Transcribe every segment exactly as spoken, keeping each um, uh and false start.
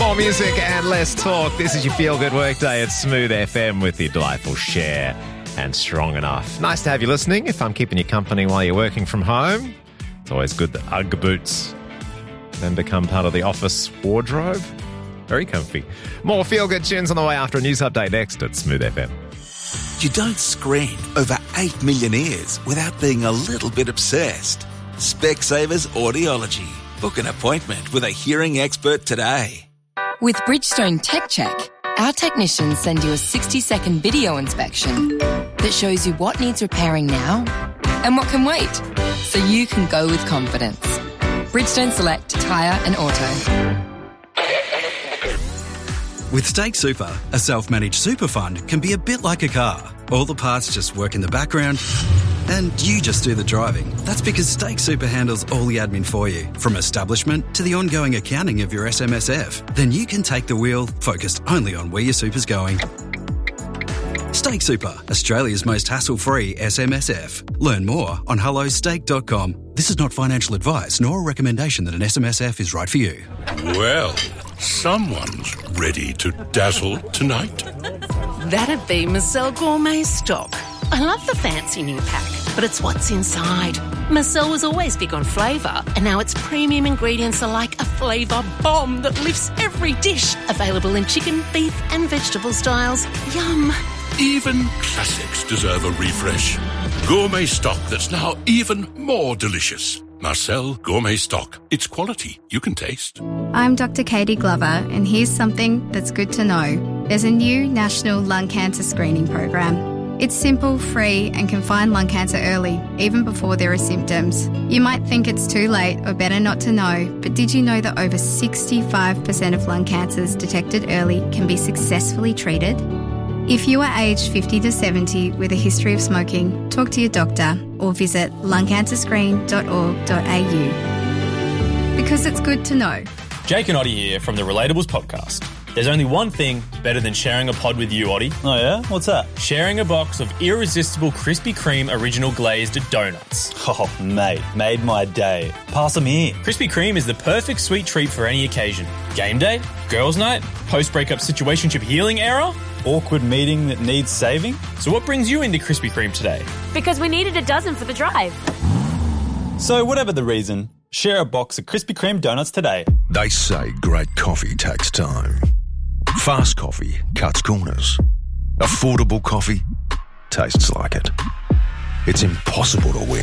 More music and less talk. This is your Feel Good Workday at Smooth F M with your delightful Cher and Strong Enough. Nice to have you listening. If I'm keeping you company while you're working from home, it's always good that Ugg boots then become part of the office wardrobe. Very comfy. More Feel Good tunes on the way after a news update next at Smooth F M. You don't screen over eight million ears without being a little bit obsessed. Specsavers Audiology. Book an appointment with a hearing expert today. With Bridgestone Tech Check, our technicians send you a sixty-second video inspection that shows you what needs repairing now and what can wait, so you can go with confidence. Bridgestone Select Tyre and Auto. With Stake Super, a self-managed super fund can be a bit like a car. All the parts just work in the background and you just do the driving. That's because Stake Super handles all the admin for you, from establishment to the ongoing accounting of your S M S F. Then you can take the wheel, focused only on where your super's going. Stake Super, Australia's most hassle-free S M S F. Learn more on hello stake dot com. This is not financial advice nor a recommendation that an S M S F is right for you. Well, someone's ready to dazzle tonight. That'd be Marcel Gourmet Stock. I love the fancy new pack, but it's what's inside. Marcel was always big on flavour, and now its premium ingredients are like a flavour bomb that lifts every dish. Available in chicken, beef and vegetable styles. Yum. Even classics deserve a refresh. Gourmet Stock that's now even more delicious. Marcel Gourmet Stock. It's quality you can taste. I'm Doctor Katie Glover, and here's something that's good to know. There's a new national lung cancer screening program. It's simple, free, and can find lung cancer early, even before there are symptoms. You might think it's too late or better not to know, but did you know that over sixty-five percent of lung cancers detected early can be successfully treated? If you are aged fifty to seventy with a history of smoking, talk to your doctor or visit lung cancer screen dot org dot a u. Because it's good to know. Jake and Oddie here from the Relatables podcast. There's only one thing better than sharing a pod with you, Oddie. Oh yeah? What's that? Sharing a box of irresistible Krispy Kreme original glazed donuts. Oh, mate, made my day. Pass them here. Krispy Kreme is the perfect sweet treat for any occasion. Game day, girls' night, post-breakup situationship healing era, awkward meeting that needs saving. So what brings you into Krispy Kreme today? Because we needed a dozen for the drive. So whatever the reason, share a box of Krispy Kreme donuts today. They say great coffee takes time. Fast coffee cuts corners. Affordable coffee tastes like it. It's impossible to win.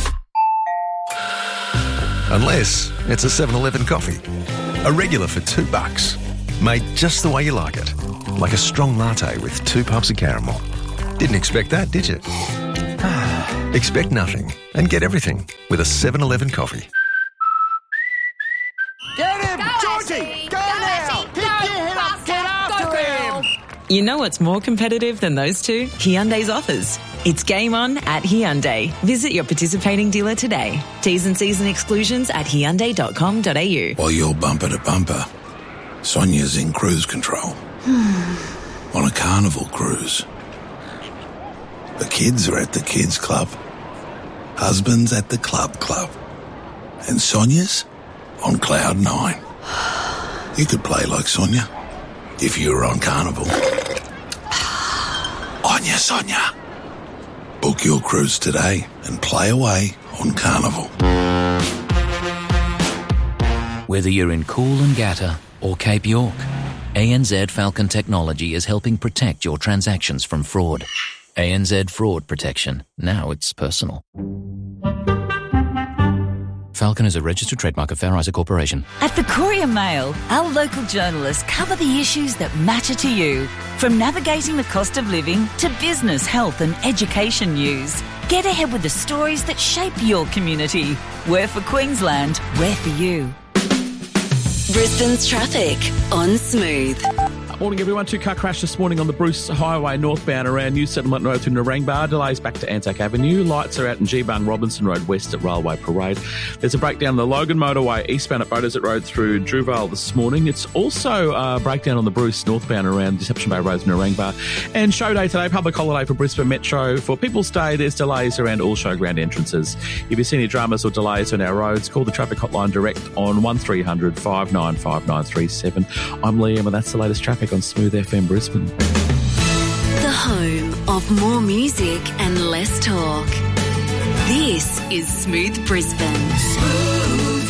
Unless it's a seven eleven coffee. A regular for two bucks. Made just the way you like it. Like a strong latte with two pumps of caramel. Didn't expect that, did you? Expect nothing and get everything with a seven eleven coffee. Get him! Go, Georgie! Go, go now! Pick your head up! Get after him! You know what's more competitive than those two? Hyundai's offers. It's game on at Hyundai. Visit your participating dealer today. T's and C's and exclusions at hyundai dot com dot a u. While you're bumper to bumper, Sonia's in cruise control. On a carnival cruise. The kids are at the kids club. Husband's at the club club. And Sonia's on cloud nine. You could play like Sonia if you were on Carnival. On ya, Sonia. Book your cruise today and play away on Carnival. Whether you're in Coolangatta or Cape York, A N Z Falcon Technology is helping protect your transactions from fraud. A N Z Fraud Protection. Now it's personal. Falcon is a registered trademark of Fair Isaac Corporation. At the Courier Mail, our local journalists cover the issues that matter to you. From navigating the cost of living to business, health and education news. Get ahead with the stories that shape your community. We're for Queensland, we're for you. Brisbane's traffic on Smooth. Morning, everyone. Two-car crash this morning on the Bruce Highway northbound around New Settlement Road through Narangba. Delays back to Anzac Avenue. Lights are out in Geebung Robinson Road west at Railway Parade. There's a breakdown on the Logan Motorway eastbound at Beaudesert Road through Druvale this morning. It's also a breakdown on the Bruce northbound around Deception Bay Road through Narangba. And show day today, public holiday for Brisbane Metro. For People's Day, there's delays around all showground entrances. If you see any dramas or delays on our roads, call the traffic hotline direct on one three hundred five nine five nine three seven. I'm Liam, and that's the latest traffic on Smooth F M Brisbane. The home of more music and less talk. This is Smooth Brisbane. Smooth.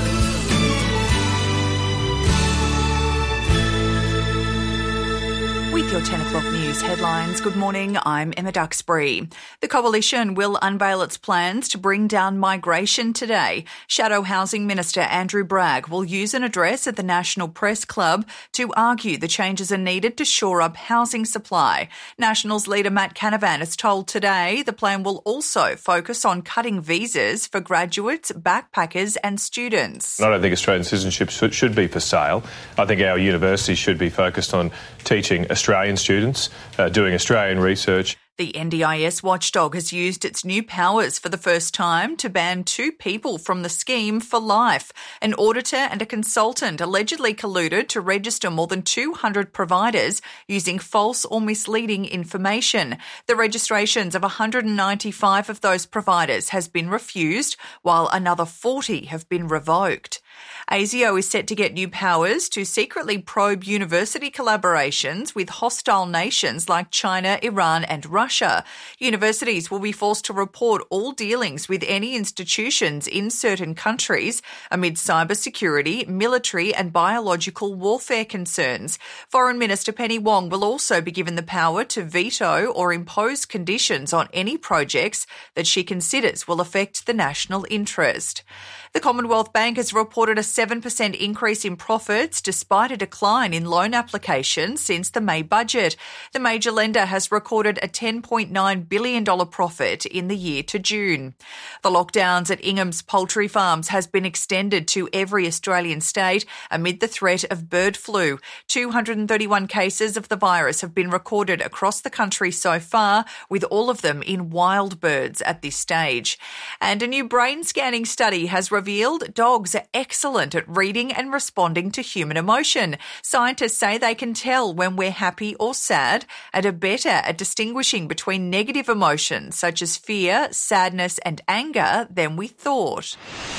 With your ten o'clock news headlines, good morning, I'm Emma Duxbury. The Coalition will unveil its plans to bring down migration today. Shadow Housing Minister Andrew Bragg will use an address at the National Press Club to argue the changes are needed to shore up housing supply. Nationals leader Matt Canavan has told Today the plan will also focus on cutting visas for graduates, backpackers and students. I don't think Australian citizenship should, should be for sale. I think our universities should be focused on teaching Australian students, uh, doing Australian research. The N D I S watchdog has used its new powers for the first time to ban two people from the scheme for life. An auditor and a consultant allegedly colluded to register more than two hundred providers using false or misleading information. The registrations of one hundred ninety-five of those providers has been refused, while another forty have been revoked. ASIO is set to get new powers to secretly probe university collaborations with hostile nations like China, Iran and Russia. Universities will be forced to report all dealings with any institutions in certain countries amid cybersecurity, military and biological warfare concerns. Foreign Minister Penny Wong will also be given the power to veto or impose conditions on any projects that she considers will affect the national interest. The Commonwealth Bank has reported a seven percent increase in profits despite a decline in loan applications since the May budget. The major lender has recorded a ten point nine billion dollars profit in the year to June. The lockdowns at Ingham's poultry farms has been extended to every Australian state amid the threat of bird flu. two hundred thirty-one cases of the virus have been recorded across the country so far, with all of them in wild birds at this stage. And a new brain scanning study has revealed revealed dogs are excellent at reading and responding to human emotion. Scientists say they can tell when we're happy or sad and are better at distinguishing between negative emotions such as fear, sadness and anger than we thought.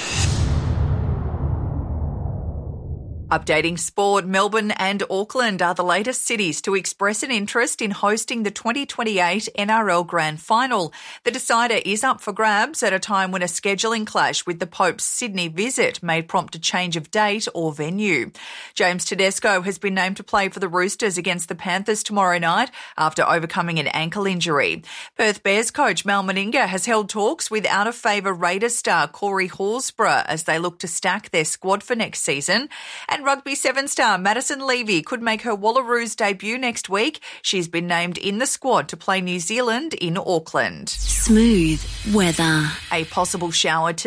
Updating sport, Melbourne and Auckland are the latest cities to express an interest in hosting the twenty twenty-eight N R L Grand Final. The decider is up for grabs at a time when a scheduling clash with the Pope's Sydney visit may prompt a change of date or venue. James Tedesco has been named to play for the Roosters against the Panthers tomorrow night after overcoming an ankle injury. Perth Bears coach Mal Meninga has held talks with out-of-favour Raiders star Corey Horsburgh as they look to stack their squad for next season. And Rugby Seven star Madison Levy could make her Wallaroos debut next week. She's been named in the squad to play New Zealand in Auckland. Smooth weather. A possible shower today.